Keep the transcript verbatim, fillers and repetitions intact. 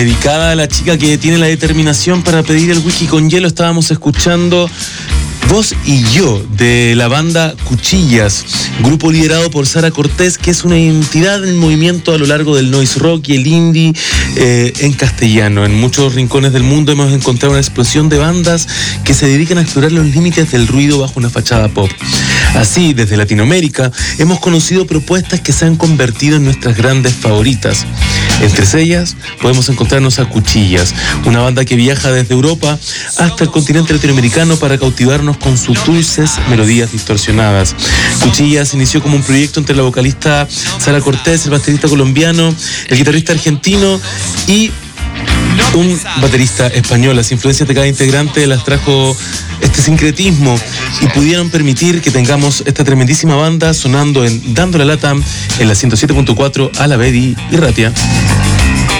Dedicada a la chica que tiene la determinación para pedir el whisky con hielo, estábamos escuchando Vos y Yo, de la banda Cuchillas, grupo liderado por Sara Cortés, que es una identidad en movimiento a lo largo del noise rock y el indie eh, en castellano. En muchos rincones del mundo hemos encontrado una explosión de bandas que se dedican a explorar los límites del ruido bajo una fachada pop. Así, desde Latinoamérica, hemos conocido propuestas que se han convertido en nuestras grandes favoritas. Entre ellas, podemos encontrarnos a Cuchillas, una banda que viaja desde Europa hasta el continente latinoamericano para cautivarnos con sus dulces melodías distorsionadas. Cuchillas inició como un proyecto entre la vocalista Sara Cortés, el baterista colombiano, el guitarrista argentino y un baterista español. Las influencias de cada integrante las trajo este sincretismo y pudieron permitir que tengamos esta tremendísima banda sonando en Dando la Lata en la ciento siete punto cuatro a la Bedi y Ratia.